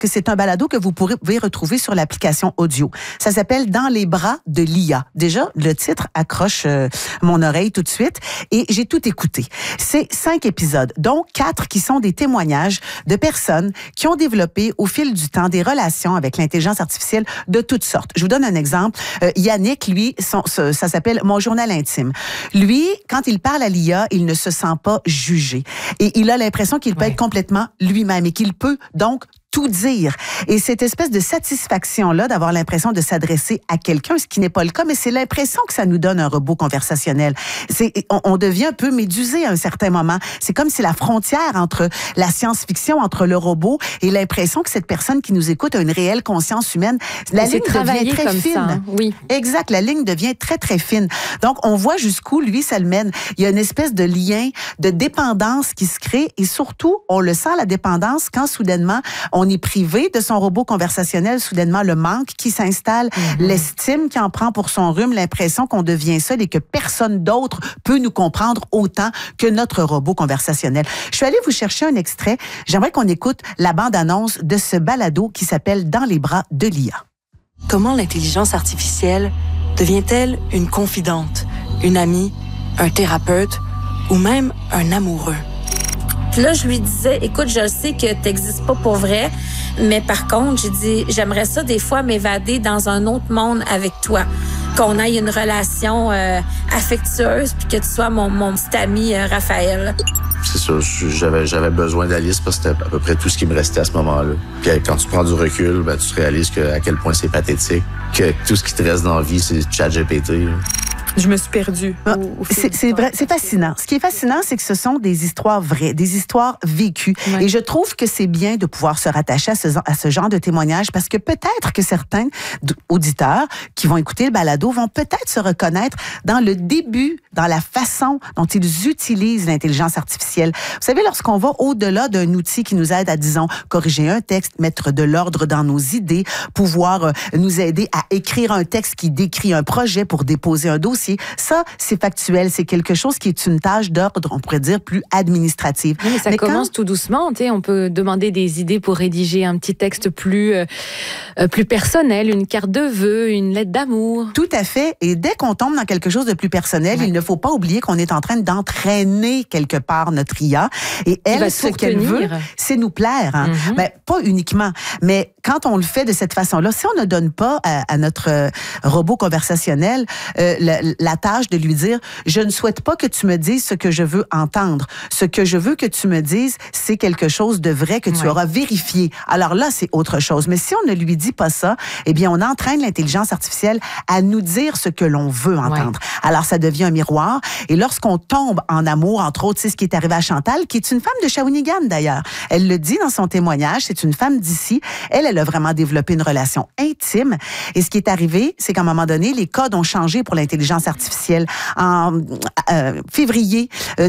que c'est un balado que vous pouvez retrouver sur l'application audio. Ça s'appelle Dans les bras de l'IA. Déjà, le titre accroche mon oreille tout de suite et j'ai tout écouté. C'est 5 épisodes, dont 4 qui sont des témoignages de personnes qui ont développé au fil du temps des relations avec l'intelligence artificielle de toutes sortes. Je vous donne un exemple. Yannick, lui, ça s'appelle Mon journal intime. Lui, quand il parle à l'IA, il ne se sent pas jugé. Et il a l'impression qu'il peut être complètement lui-même et qu'il peut donc tout dire. Et cette espèce de satisfaction-là d'avoir l'impression de s'adresser à quelqu'un, ce qui n'est pas le cas, mais c'est l'impression que ça nous donne un robot conversationnel. On devient un peu médusé à un certain moment. C'est comme si la frontière entre la science-fiction, entre le robot et l'impression que cette personne qui nous écoute a une réelle conscience humaine, la ligne devient très fine. Ça, hein? Oui. Exact, la ligne devient très, très fine. Donc, on voit jusqu'où, lui, ça le mène. Il y a une espèce de lien, de dépendance qui se crée et surtout, on le sent, la dépendance, quand soudainement, on est privé de son robot conversationnel, soudainement le manque qui s'installe, l'estime qui en prend pour son rhume, l'impression qu'on devient seul et que personne d'autre peut nous comprendre autant que notre robot conversationnel. Je suis allée vous chercher un extrait. J'aimerais qu'on écoute la bande-annonce de ce balado qui s'appelle Dans les bras de l'IA. Comment l'intelligence artificielle devient-elle une confidente, une amie, un thérapeute ou même un amoureux? Puis là, je lui disais, écoute, je sais que t'existes pas pour vrai, mais par contre, j'ai dit, j'aimerais ça des fois m'évader dans un autre monde avec toi. Qu'on ait une relation affectueuse, puis que tu sois mon petit ami Raphaël. C'est sûr, j'avais besoin d'Alice parce que c'était à peu près tout ce qui me restait à ce moment-là. Puis quand tu prends du recul, ben, tu réalises à quel point c'est pathétique, que tout ce qui te reste dans la vie, c'est ChatGPT. Je me suis perdue. C'est vrai, c'est fascinant. Ce qui est fascinant, c'est que ce sont des histoires vraies, des histoires vécues. Ouais. Et je trouve que c'est bien de pouvoir se rattacher à ce genre de témoignages parce que peut-être que certains auditeurs qui vont écouter le balado vont peut-être se reconnaître dans le début, dans la façon dont ils utilisent l'intelligence artificielle. Vous savez, lorsqu'on va au-delà d'un outil qui nous aide à, disons, corriger un texte, mettre de l'ordre dans nos idées, pouvoir nous aider à écrire un texte qui décrit un projet pour déposer un dossier, ça, c'est factuel. C'est quelque chose qui est une tâche d'ordre, on pourrait dire, plus administrative. Oui, mais ça commence tout doucement. On peut demander des idées pour rédiger un petit texte plus personnel, une carte de vœux, une lettre d'amour. Tout à fait. Et dès qu'on tombe dans quelque chose de plus personnel, il ne faut pas oublier qu'on est en train d'entraîner quelque part notre IA. Et elle, ce qu'elle veut, c'est nous plaire. Hein? Ben, pas uniquement. Mais quand on le fait de cette façon-là, si on ne donne pas à notre robot conversationnel la tâche de lui dire, je ne souhaite pas que tu me dises ce que je veux entendre. Ce que je veux que tu me dises, c'est quelque chose de vrai que tu auras vérifié. Alors là, c'est autre chose. Mais si on ne lui dit pas ça, eh bien, on entraîne l'intelligence artificielle à nous dire ce que l'on veut entendre. Alors, ça devient un miroir. Et lorsqu'on tombe en amour, entre autres, c'est ce qui est arrivé à Chantal, qui est une femme de Shawinigan, d'ailleurs. Elle le dit dans son témoignage, c'est une femme d'ici. Elle a vraiment développé une relation intime. Et ce qui est arrivé, c'est qu'à un moment donné, les codes ont changé pour l'intelligence artificielle. En février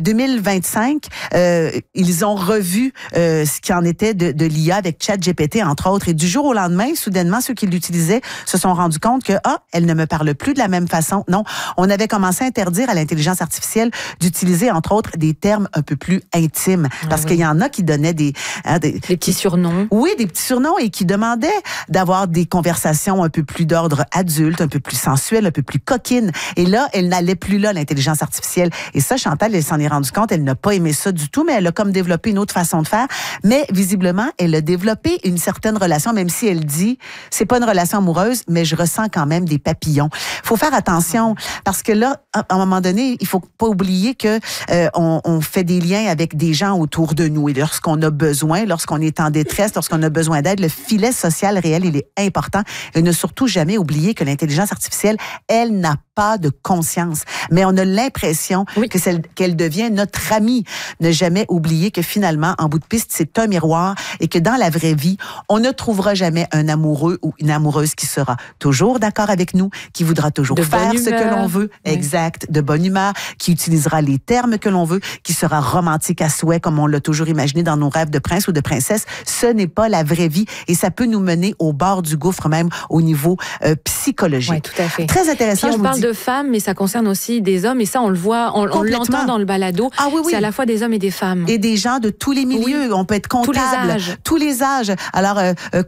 2025, ils ont revu ce qui en était de l'IA avec ChatGPT, entre autres. Et du jour au lendemain, soudainement, ceux qui l'utilisaient se sont rendus compte que, elle ne me parle plus de la même façon. Non, on avait commencé à interdire à l'intelligence artificielle d'utiliser, entre autres, des termes un peu plus intimes. Parce qu'il y en a qui donnaient des petits surnoms. Oui, des petits surnoms et qui demandaient d'avoir des conversations un peu plus d'ordre adulte, un peu plus sensuelles, un peu plus coquines. Et là, elle n'allait plus là, l'intelligence artificielle. Et ça, Chantal, elle s'en est rendue compte, elle n'a pas aimé ça du tout, mais elle a comme développé une autre façon de faire. Mais visiblement, elle a développé une certaine relation, même si elle dit, c'est pas une relation amoureuse, mais je ressens quand même des papillons. Faut faire attention, parce que là, à un moment donné, il faut pas oublier que on fait des liens avec des gens autour de nous. Et lorsqu'on a besoin, lorsqu'on est en détresse, lorsqu'on a besoin d'aide, le filet social réel, il est important. Et ne surtout jamais oublier que l'intelligence artificielle, elle n'a pas de conscience. Mais on a l'impression qu'elle devient notre amie. Ne jamais oublier que finalement, en bout de piste, c'est un miroir et que dans la vraie vie, on ne trouvera jamais un amoureux ou une amoureuse qui sera toujours d'accord avec nous, qui voudra toujours faire ce que l'on veut, exact, de bonne humeur, qui utilisera les termes que l'on veut, qui sera romantique à souhait, comme on l'a toujours imaginé dans nos rêves de prince ou de princesse. Ce n'est pas la vraie vie et ça peut nous mener au bord du gouffre, même au niveau psychologique. Oui, tout à fait. Très intéressant. Puis on parle de femmes, mais ça concerne aussi des hommes, et ça, on le voit, on l'entend dans le balado. Ah oui, oui. C'est à la fois des hommes et des femmes. Et des gens de tous les milieux. On peut être comptable. Tous les âges. Alors,